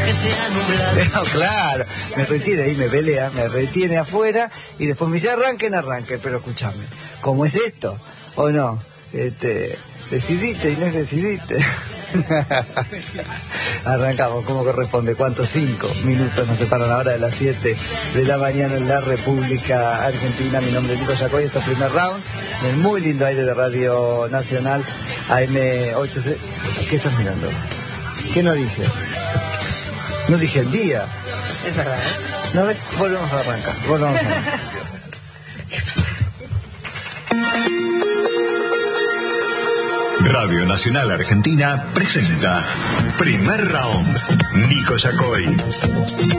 que se ha nublado. Pero claro, me retiene ahí, me pelea, me retiene afuera y después me dice arranque, pero escúchame, ¿cómo es esto? ¿O no? Decidite, Inés, decidite. Arrancamos como corresponde. ¿Cuántos? 5 minutos nos separan ahora de las 7 de la mañana en la República Argentina. Mi nombre es Nico Yacoy, esto es Primer Round, en el muy lindo aire de Radio Nacional AM8. ¿Qué estás mirando? ¿Qué no dije? No dije el día. Es verdad, ¿eh? No, volvemos a arrancar. Radio Nacional Argentina presenta Primer Round. Nico Yacoy.